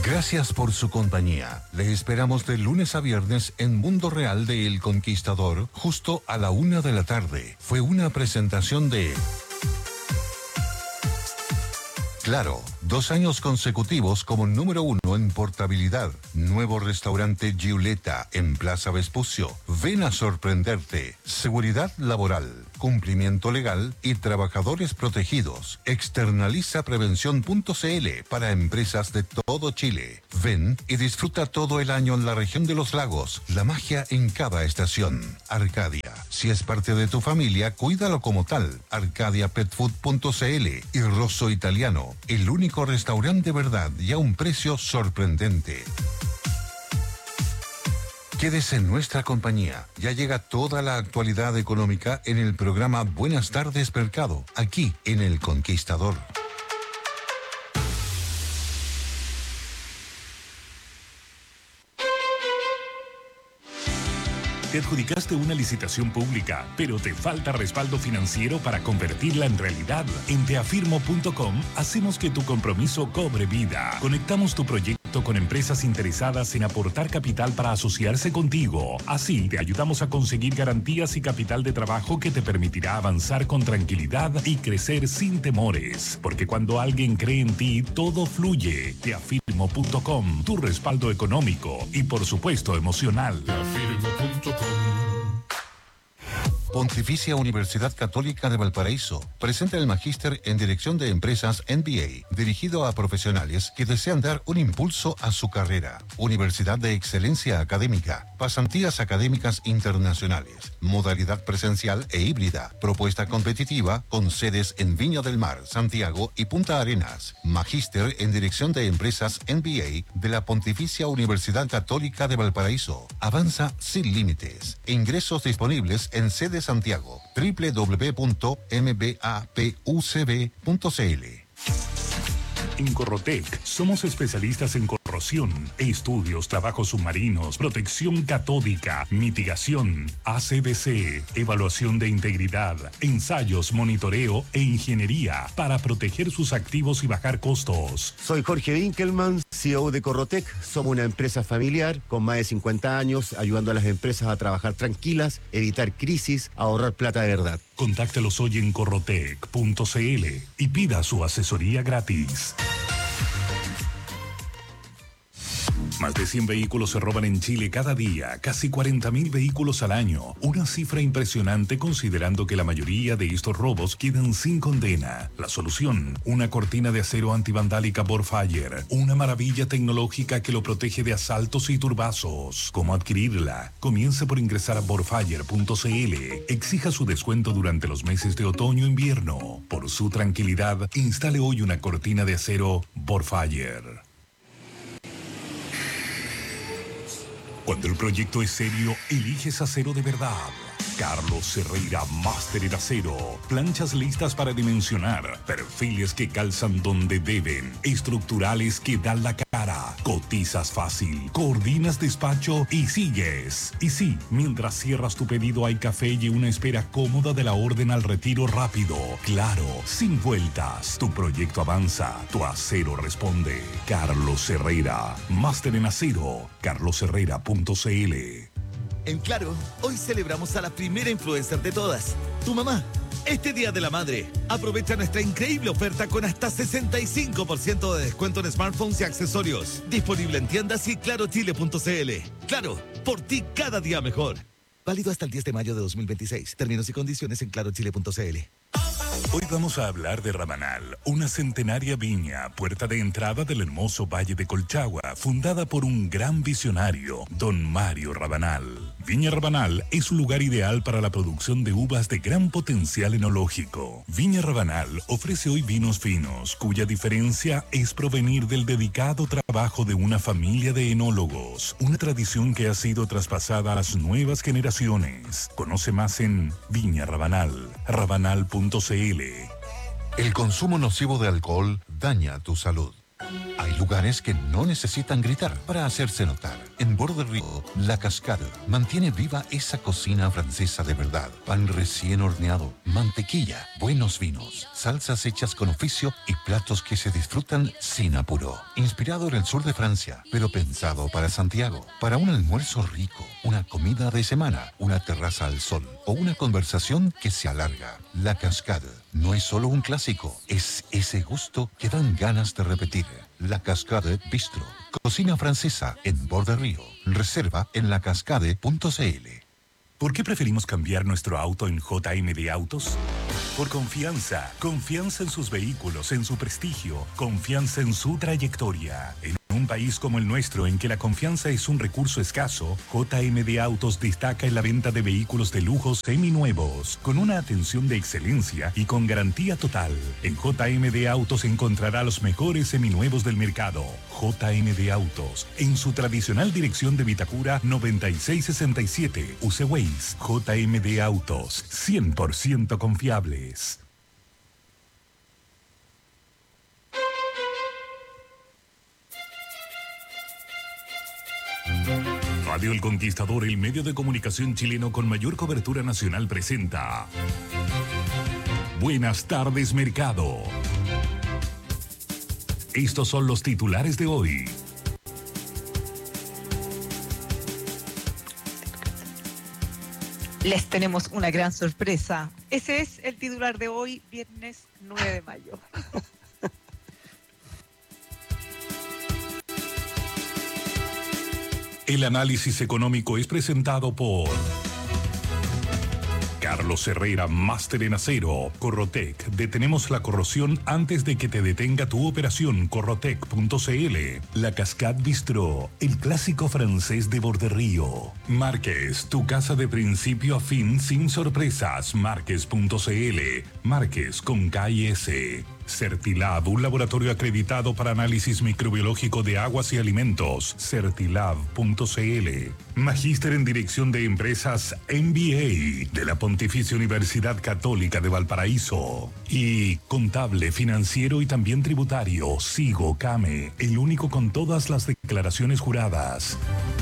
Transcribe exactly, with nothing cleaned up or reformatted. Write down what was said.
Gracias por su compañía. Le esperamos de lunes a viernes en Mundo Real de El Conquistador, justo a la una de la tarde. Fue una presentación de... Claro, dos años consecutivos como número uno en portabilidad. Nuevo restaurante Giuletta en Plaza Vespucio. Ven a sorprenderte. Seguridad laboral, cumplimiento legal y trabajadores protegidos. Externaliza prevención punto c l para empresas de todo Chile. Ven y disfruta todo el año en la región de los lagos. La magia en cada estación. Arcadia. Si es parte de tu familia, cuídalo como tal. arcadia pet food punto c l y Rosso Italiano. El único restaurante de verdad y a un precio sorprendente. Quédese en nuestra compañía. Ya llega toda la actualidad económica en el programa Buenas tardes Mercado, aquí en El Conquistador. Te adjudicaste una licitación pública, pero te falta respaldo financiero para convertirla en realidad. En teafirmo punto com hacemos que tu compromiso cobre vida. Conectamos tu proyecto con empresas interesadas en aportar capital para asociarse contigo. Así te ayudamos a conseguir garantías y capital de trabajo que te permitirá avanzar con tranquilidad y crecer sin temores. Porque cuando alguien cree en ti, todo fluye. teafirmo punto com, tu respaldo económico y por supuesto emocional. teafirmo punto com. Pontificia Universidad Católica de Valparaíso presenta el Magíster en Dirección de Empresas M B A, dirigido a profesionales que desean dar un impulso a su carrera. Universidad de Excelencia Académica, pasantías académicas internacionales, modalidad presencial e híbrida, propuesta competitiva con sedes en Viña del Mar, Santiago y Punta Arenas. Magíster en Dirección de Empresas M B A de la Pontificia Universidad Católica de Valparaíso. Avanza sin límites. Ingresos disponibles en sede Santiago, doble u doble u doble u punto m b a p u c b punto c l. En Corrotec somos especialistas en corrosión, estudios, trabajos submarinos, protección catódica, mitigación, A C D C, evaluación de integridad, ensayos, monitoreo e ingeniería para proteger sus activos y bajar costos. Soy Jorge Winkelmann, C E O de Corrotec. Somos una empresa familiar con más de cincuenta años, ayudando a las empresas a trabajar tranquilas, evitar crisis, ahorrar plata de verdad. Contáctelos hoy en corrotec punto c l y pida su asesoría gratis. Más de cien vehículos se roban en Chile cada día, casi cuarenta mil vehículos al año. Una cifra impresionante considerando que la mayoría de estos robos quedan sin condena. La solución, una cortina de acero antivandálica Borfire, una maravilla tecnológica que lo protege de asaltos y turbazos. ¿Cómo adquirirla? Comience por ingresar a borfire punto c l. Exija su descuento durante los meses de otoño-invierno. Por su tranquilidad, instale hoy una cortina de acero Borfire. Cuando el proyecto es serio, eliges acero de verdad. Carlos Herrera, máster en acero. Planchas listas para dimensionar. Perfiles que calzan donde deben. Estructurales que dan la cara. Cotizas fácil. Coordinas despacho y sigues. Y sí, mientras cierras tu pedido hay café y una espera cómoda de la orden al retiro rápido. Claro, sin vueltas. Tu proyecto avanza. Tu acero responde. Carlos Herrera, máster en acero. carlos herrera punto c l. En Claro, hoy celebramos a la primera influencer de todas, tu mamá. Este Día de la Madre, aprovecha nuestra increíble oferta con hasta sesenta y cinco por ciento de descuento en smartphones y accesorios. Disponible en tiendas y claro chile punto c l. Claro, por ti cada día mejor. Válido hasta el diez de mayo de dos mil veintiséis. Términos y condiciones en claro chile punto c l. Hoy vamos a hablar de Rabanal, una centenaria viña, puerta de entrada del hermoso Valle de Colchagua, fundada por un gran visionario, don Mario Rabanal. Viña Rabanal es un lugar ideal para la producción de uvas de gran potencial enológico. Viña Rabanal ofrece hoy vinos finos, cuya diferencia es provenir del dedicado trabajo de una familia de enólogos, una tradición que ha sido traspasada a las nuevas generaciones. Conoce más en Viña Rabanal, rabanal punto c l. El consumo nocivo de alcohol daña tu salud. Hay lugares que no necesitan gritar para hacerse notar. En Borde Río, La Cascade mantiene viva esa cocina francesa de verdad. Pan recién horneado, mantequilla, buenos vinos, salsas hechas con oficio y platos que se disfrutan sin apuro. Inspirado en el sur de Francia, pero pensado para Santiago. Para un almuerzo rico, una comida de semana, una terraza al sol o una conversación que se alarga. La Cascade no es solo un clásico, es ese gusto que dan ganas de repetir. La Cascade Bistro. Cocina francesa en Borde Río. Reserva en la cascade punto c l. ¿Por qué preferimos cambiar nuestro auto en J M D Autos? Por confianza. Confianza en sus vehículos, en su prestigio. Confianza en su trayectoria. En un país como el nuestro, en que la confianza es un recurso escaso, J M D Autos destaca en la venta de vehículos de lujo seminuevos, con una atención de excelencia y con garantía total. En J M D Autos encontrará los mejores seminuevos del mercado. J M D Autos, en su tradicional dirección de Vitacura noventa y seis sesenta y siete, U C Waze. J M D Autos, cien por ciento confiables. Radio El Conquistador, el medio de comunicación chileno con mayor cobertura nacional, presenta Buenas tardes, Mercado. Estos son los titulares de hoy. Les tenemos una gran sorpresa. Ese es el titular de hoy, viernes nueve de mayo. El análisis económico es presentado por Carlos Herrera, máster en acero. Corrotec, detenemos la corrosión antes de que te detenga tu operación. Corrotec punto c l. La Cascade Bistro, el clásico francés de Borde Río. Márquez, tu casa de principio a fin sin sorpresas. Márquez punto c l. Márquez con K y S. Certilab, un laboratorio acreditado para análisis microbiológico de aguas y alimentos. Certilab punto c l. Magíster en Dirección de Empresas M B A de la Pontificia Universidad Católica de Valparaíso. Y contable, financiero y también tributario. Sigo Came, el único con todas las declaraciones juradas.